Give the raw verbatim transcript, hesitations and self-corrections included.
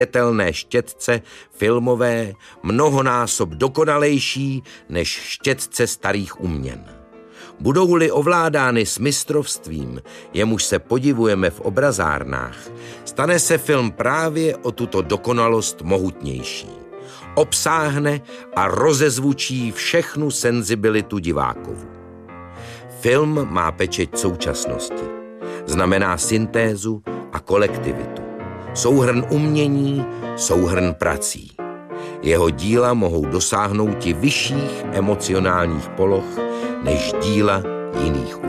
Jetelné štětce filmové mnohonásob dokonalejší než štětce starých uměn. Budou-li ovládány s mistrovstvím, jemuž se podivujeme v obrazárnách, stane se film právě o tuto dokonalost mohutnější. Obsáhne a rozezvučí všechnu senzibilitu divákovu. Film má pečeť současnosti. Znamená syntézu a kolektivitu. Souhrn umění, souhrn prací. Jeho díla mohou dosáhnout i vyšších emocionálních poloh než díla jiných umění.